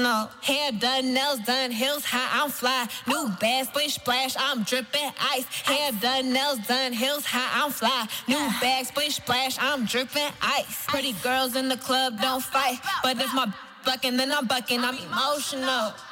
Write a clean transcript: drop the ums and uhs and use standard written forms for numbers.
No, hair done, nails done, heels high, I'm fly. New bag, splish splash, I'm dripping ice. Hair done, nails done, heels high, I'm fly. New bag, splish splash, I'm dripping ice. Pretty girls in the club don't fight, but if my bucking, then I'm bucking, I'm emotional.